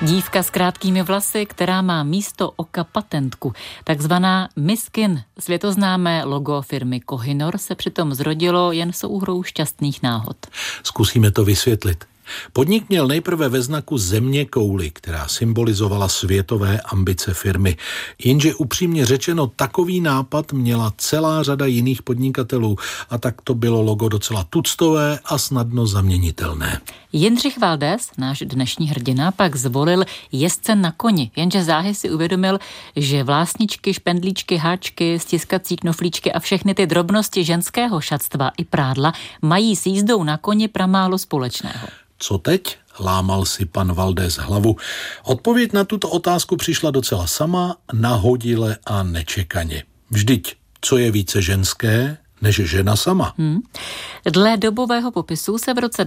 Dívka s krátkými vlasy, která má místo oka patentku, takzvaná Miss Kin. Světoznámé logo firmy Kohinoor se přitom zrodilo jen souhrou šťastných náhod. Zkusíme to vysvětlit. Podnik měl nejprve ve znaku zeměkouli, která symbolizovala světové ambice firmy. Jenže upřímně řečeno, takový nápad měla celá řada jiných podnikatelů a tak to bylo logo docela tuctové a snadno zaměnitelné. Jindřich Valdés, náš dnešní hrdina, pak zvolil jezdce na koni, jenže záhy si uvědomil, že vlásničky, špendlíčky, háčky, stiskací knoflíčky a všechny ty drobnosti ženského šatstva i prádla mají s jízdou na koni pramálo společného. Co teď? Lámal si pan Valdés hlavu. Odpověď na tuto otázku přišla docela sama, nahodile a nečekaně. Vždyť, co je více ženské, než žena sama? Dle dobového popisu se v roce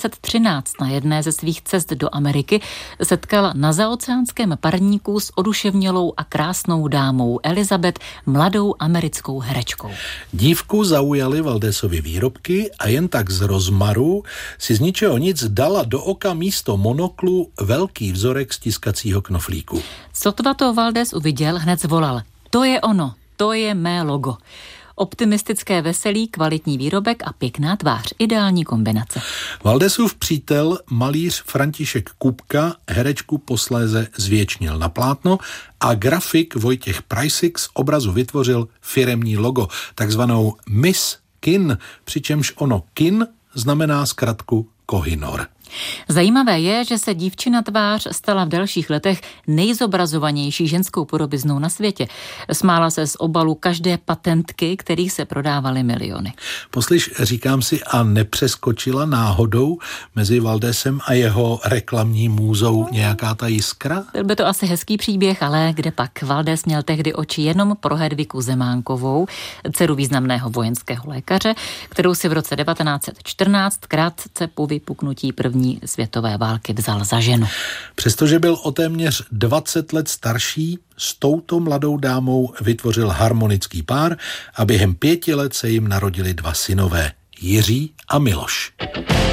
1913 na jedné ze svých cest do Ameriky setkal na zaoceánském parníku s oduševnělou a krásnou dámou Elizabeth, mladou americkou herečkou. Dívku zaujaly Valdésovy výrobky a jen tak z rozmaru si z ničeho nic dala do oka místo monoklu velký vzorek stiskacího knoflíku. Sotva to Valdés uviděl, hned zvolal: to je ono, to je mé logo. Optimistické veselí, kvalitní výrobek a pěkná tvář. Ideální kombinace. Valdésův přítel, malíř František Kupka, herečku posléze zvětšnil na plátno a grafik Vojtěch Prajsik z obrazu vytvořil firemní logo, takzvanou Miss Kin, přičemž ono Kin znamená zkratku Kohinoor. Zajímavé je, že se dívčina tvář stala v dalších letech nejzobrazovanější ženskou podobiznou na světě. Smála se z obalu každé patentky, kterých se prodávaly miliony. Poslyš, říkám si, a nepřeskočila náhodou mezi Valdésem a jeho reklamní můzou nějaká ta jiskra? Byl by to asi hezký příběh, ale kde pak? Valdés měl tehdy oči jenom pro Hedviku Zemánkovou, dceru významného vojenského lékaře, kterou si v roce 1914 krátce po vypuknutí první světové války vzal za ženu. Přestože byl o téměř 20 let starší, s touto mladou dámou vytvořil harmonický pár a během 5 let se jim narodili 2 synové, Jiří a Miloš.